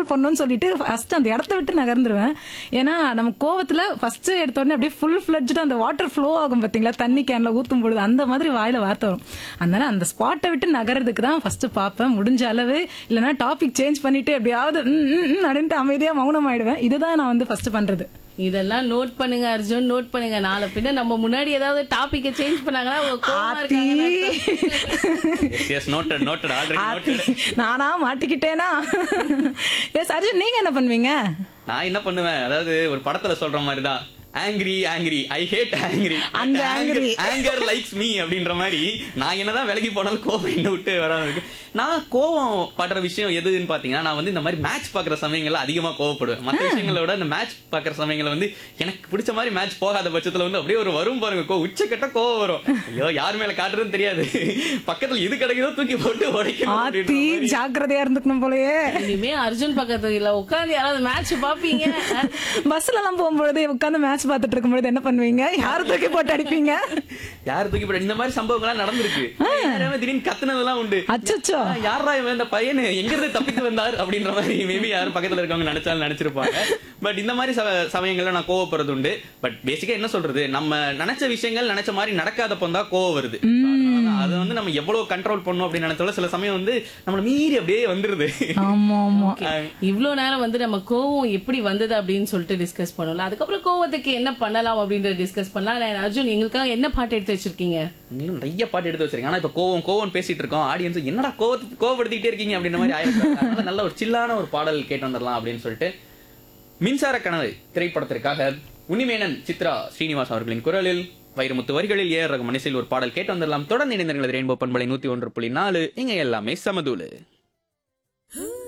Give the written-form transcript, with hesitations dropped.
Control பண்ணணும்னு சொல்லிட்டு first அந்த இடத்த விட்டு நகர்ந்துருவேன். ஏன்னா நம்ம கோவத்துல ஃபர்ஸ்ட் எடுத்த உடனே அப்படியே ஃபுல் ஃபிளட்ஜ்டு அந்த வாட்டர் ஃப்ளோ ஆகும் பாத்தீங்களா, தண்ணி கேன்ல ஊத்தும் பொழுது அந்த மாதிரி வாயில வார்த்தை வரும். அதனால அந்த ஸ்பாட்டை விட்டு நகர்றதுக்கு தான் ஃபர்ஸ்ட் பார்ப்பேன். முடிஞ்ச அளவு இல்லைன்னா டாபிக் சேஞ்ச் பண்ணிட்டு எப்படியாவது அப்படின்ட்டு அமைதியா மௌனம் ஆயிடுவேன். இதுதான் நான் வந்து ஃபர்ஸ்ட் பண்றது. இதெல்லாம் நோட் பண்ணுங்க அர்ஜுன், நோட் பண்ணுங்க. நாளை பின்ன நம்ம முன்னாடி ஏதாவது டாபிக்க சேஞ்ச் பண்ணாங்கன்னா அவங்க கோவமா இருக்காங்க. S noted noted already noted. நானா மாட்டிக்கிட்டேனா? எஸ் அர்ஜுன், நீங்க என்ன பண்ணுவீங்க? நான் என்ன பண்ணுவேன், அதாவது ஒரு படத்துல சொல்ற மாதிரி தான், angry angry I had angry அந்த angry. ஆங்கர் லைக்ஸ் மீ அப்படின்ற மாதிரி நான் என்னதான் விலகி போனாலும் கோவம் என்ன விட்டு வராம இருக்கு. நான் கோவம் படுற விஷயம் எதுன்னு பாத்தீங்கன்னா, நான் வந்து இந்த மாதிரி மேட்ச் பாக்குற சமயங்கள்ல அதிகமா கோவப்படுவேன். மற்ற விஷயங்களை விட இந்த மேட்ச் பாக்குற சமயங்களை வந்து எனக்கு பிடிச்ச மாதிரி மேட்ச் போகாத பட்சத்துல வந்து அப்படியே ஒரு வரும் பாருங்க, உச்சக்கட்ட கோவம் வரும். ஐயோ யார் மேல காட்டுறதுன்னு தெரியாது, பக்கத்துல இது கிடைக்குதோ தூக்கி போட்டு உடைக்கணும். ஜாக்கிரதையா இருந்துக்கணும் போலயே. இனிமே அர்ஜுன் பக்கத்துல உட்காந்து யாராவது மேட்ச் பாப்பீங்க. பஸ்ல எல்லாம் போகும்போது உட்காந்து மேட்ச் பார்த்துட்டு இருக்கும்போது என்ன பண்ணுவீங்க? யாரு தூக்கி போட்டு அடிப்பீங்க? யாரு தூக்கி போட்டு இந்த மாதிரி சம்பவங்கள்லாம் நடந்திருக்கு. திடீர்னு கத்துனதெல்லாம் உண்டு. அச்சச்சோ, யாரா இவன் இந்த பையன் எங்க இருந்து தப்பித்து வந்தார் அப்படின்ற மாதிரி மேபி யாரும் பக்கத்துல இருக்கவங்க நினைச்சாலும் நினைச்சிருப்பாங்க. பட் இந்த மாதிரி சமயங்கள்ல நான் கோவப்படுறது உண்டு. பட் பேசிக்கா என்ன சொல்றது, நம்ம நினைச்ச விஷயங்கள் நினைச்ச மாதிரி நடக்காதப்போ தான் கோவம் வருது. அது வந்து நம்ம எவ்வளவு கண்ட்ரோல் பண்ணணும் அப்படின்னு நினைச்சாலும் சில சமயம் வந்து நம்மள மீறி அப்படியே வந்துருது. ஆமா ஆமா. இவ்வளவு நேரம் வந்து நம்ம கோவம் எப்படி வந்தது அப்படின்னு சொல்லிட்டு டிஸ்கஸ் பண்ணலாம். அதுக்கப்புறம் கோவத்துக்கு என்ன பண்ணலாம் அப்படின்றத டிஸ்கஸ் பண்ணலாம். அர்ஜுன், எங்களுக்காக என்ன பாட்டு எடுத்து வச்சிருக்கீங்க? நீங்களும் நிறைய பாட்டு எடுத்து வச்சிருக்கீங்க. ஆனா இப்ப கோவம் பேசிட்டு இருக்கோம், ஆடியன்ஸ் என்னடா கோவப்படுத்திட்டே இருக்கீங்க அப்படின்ற மாதிரி ஆயிருக்கு. நல்ல ஒரு சில்லான ஒரு பாடல் கேட்டு வந்துடலாம் அப்படின்னு சொல்லிட்டு, மின்சார கனவு திரைப்படத்திற்காக உன்னிமேனன், சித்ரா, ஸ்ரீனிவாஸ் அவர்களின் குரலில், வைரமுத்து வரிகளில் ஏஆர் ரகுமான் இசையில் ஒரு பாடல் கேட்டு வந்துடலாம். தொடர்ந்து இணைந்தீர்கள் ரெயின்போ பண்பலை 101.4. இங்க எல்லாமே சமதூளு.